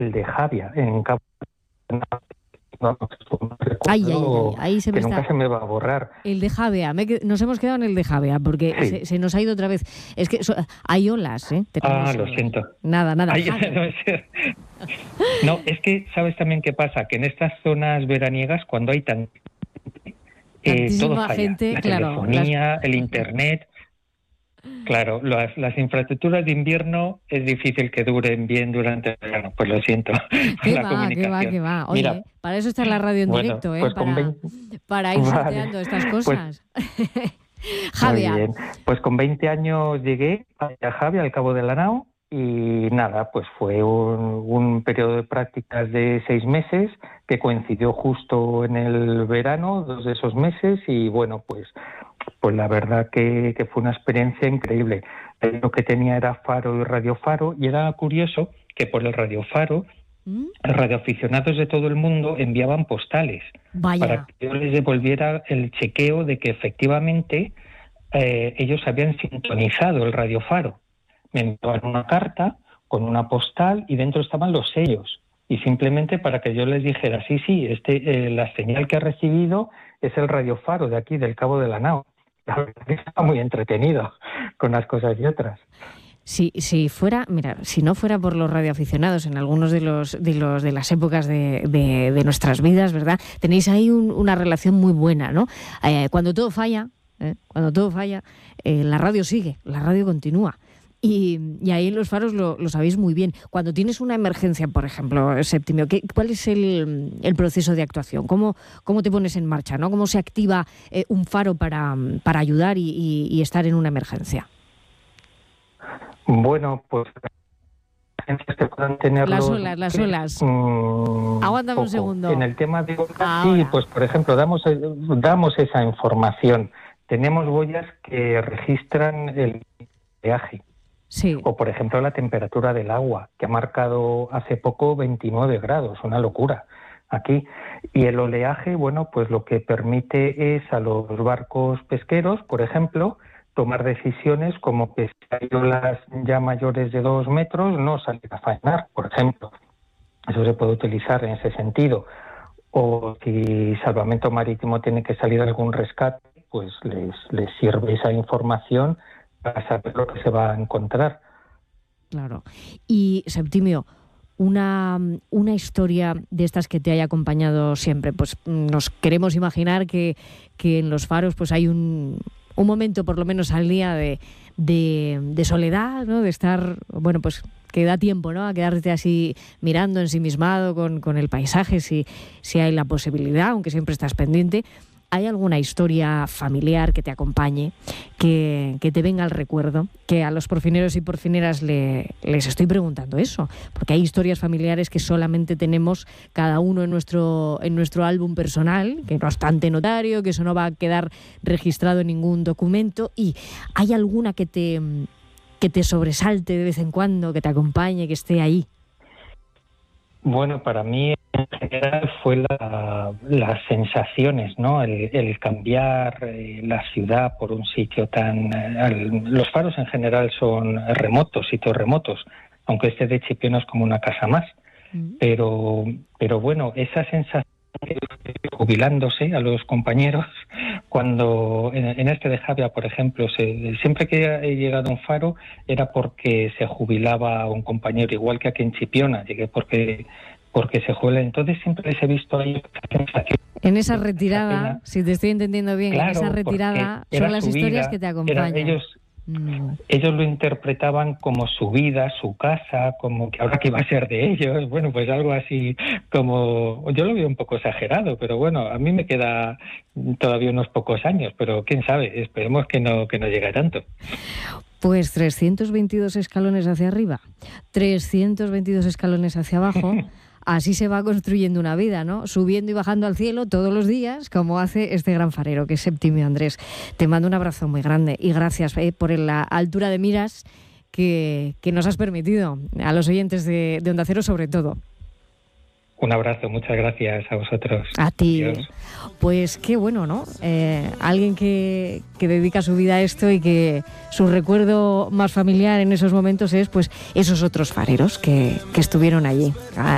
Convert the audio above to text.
el de Javia, en Cabo de la Nao. Ahí se me que nunca está... se me va a borrar. El de Javea, nos hemos quedado en el de Javea, porque Sí. se nos ha ido otra vez. Es que hay olas, ¿eh? Tenemos Lo olas. siento. Nada. Ay, no, es que, ¿sabes también qué pasa? Que en estas zonas veraniegas, cuando hay todo tantísima falla. gente, La claro. telefonía, el internet... Claro, las infraestructuras de invierno es difícil que duren bien durante el verano, pues lo siento. ¿Qué la va? comunicación. Oye, Mira, para eso está la radio en directo, pues para ir vale, sorteando estas cosas. Javia. Muy bien. Javea. Pues con 20 años llegué a Javia, al Cabo de la Nao, y nada, pues fue un periodo de prácticas de 6 meses que coincidió justo en el verano, 2 de esos meses, y bueno, pues la verdad que fue una experiencia increíble. Lo que tenía era faro y radiofaro, y era curioso que por el radiofaro radioaficionados de todo el mundo enviaban postales. Vaya. Para que yo les devolviera el chequeo de que efectivamente ellos habían sintonizado el radiofaro. Me enviaban una carta con una postal y dentro estaban los sellos. Y simplemente para que yo les dijera, sí, la señal que ha recibido es el radiofaro de aquí, del Cabo de la Nao. La verdad que estaba muy entretenido con unas cosas y otras. Si no fuera por los radioaficionados en algunos de las épocas de nuestras vidas, ¿verdad? Tenéis ahí una relación muy buena, ¿no? Cuando todo falla, la radio sigue, la radio continúa. Y ahí en los faros lo sabéis muy bien. Cuando tienes una emergencia, por ejemplo, Septimio, ¿cuál es el proceso de actuación? ¿Cómo te pones en marcha, ¿no? ¿Cómo se activa un faro para ayudar y estar en una emergencia? Bueno, pues que puedan tener las olas. Aguántame un segundo. En el tema de olas, sí, pues por ejemplo, damos esa información. Tenemos boyas que registran el oleaje. Sí. O, por ejemplo, la temperatura del agua, que ha marcado hace poco 29 grados, una locura aquí. Y el oleaje, bueno, pues lo que permite es a los barcos pesqueros, por ejemplo, tomar decisiones como que si hay olas ya mayores de 2 metros, no salir a faenar, por ejemplo. Eso se puede utilizar en ese sentido. O si Salvamento Marítimo tiene que salir a algún rescate, pues les sirve esa información para saber lo que se va a encontrar. Claro. Y, Septimio, una historia de estas que te haya acompañado siempre, pues nos queremos imaginar que en los faros pues hay un momento, por lo menos al día, de soledad, ¿no? De estar, bueno, pues que da tiempo, ¿no? A quedarte así mirando, ensimismado con el paisaje, si hay la posibilidad, aunque siempre estás pendiente. ¿Hay alguna historia familiar que te acompañe, que te venga al recuerdo? Que a los porfineros y porfineras les estoy preguntando eso, porque hay historias familiares que solamente tenemos cada uno en nuestro álbum personal, que no está ante notario, que eso no va a quedar registrado en ningún documento. ¿Y hay alguna que te sobresalte de vez en cuando, que te acompañe, que esté ahí? Bueno, para mí en general fue las sensaciones, ¿no? El cambiar la ciudad por un sitio tan... los faros en general son remotos, sitios remotos, aunque este de Chipiona es como una casa más. Pero bueno, esa sensación jubilándose a los compañeros, cuando en este de Javia, por ejemplo, siempre que he llegado a un faro era porque se jubilaba un compañero, igual que aquí en Chipiona, llegué porque se jubila. Entonces siempre les he visto ahí esa sensación. En esa retirada, si te estoy entendiendo bien, claro, en esa retirada son las historias que te acompañan. Ellos lo interpretaban como su vida, su casa, como que ahora que iba a ser de ellos. Bueno, pues algo así como... Yo lo veo un poco exagerado, pero bueno, a mí me queda todavía unos pocos años, pero quién sabe, esperemos que no llegue a tanto. Pues 322 escalones hacia arriba, 322 escalones hacia abajo... Así se va construyendo una vida, ¿no? Subiendo y bajando al cielo todos los días, como hace este gran farero, que es Septimio Andrés. Te mando un abrazo muy grande y gracias por la altura de miras que nos has permitido, a los oyentes de Onda Cero sobre todo. Un abrazo, muchas gracias a vosotros. A ti. Adiós. Pues qué bueno, ¿no? Alguien que dedica su vida a esto y que su recuerdo más familiar en esos momentos es pues esos otros fareros que estuvieron allí.